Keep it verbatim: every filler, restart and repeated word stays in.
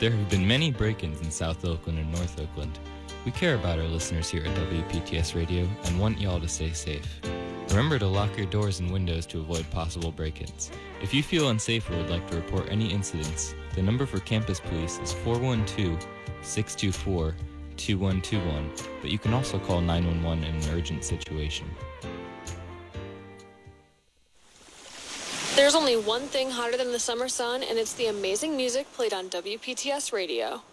There have been many break-ins in South Oakland and North Oakland. We care about our listeners here at W P T S Radio and want y'all to stay safe. Remember to lock your doors and windows to avoid possible break-ins. If you feel unsafe or would like to report any incidents, the number for campus police is four one two, six two four, two one two one, but you can also call nine one one in an urgent situation. There's only one thing hotter than the summer sun, and it's the amazing music played on W P T S Radio.